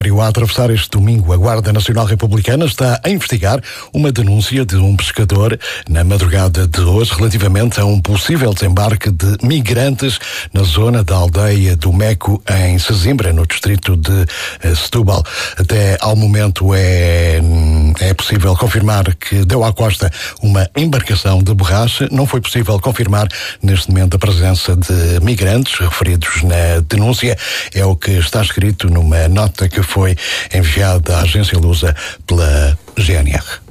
A atravessar este domingo, a Guarda Nacional Republicana está a investigar uma denúncia de um pescador na madrugada de hoje relativamente a um possível desembarque de migrantes na zona da aldeia do Meco, em Sesimbra, no distrito de Setúbal. Até ao momento é possível confirmar que deu à costa uma embarcação de borracha. Não foi possível confirmar neste momento a presença de migrantes referidos na denúncia. É o que está escrito numa nota que foi enviada à agência Lusa pela GNR.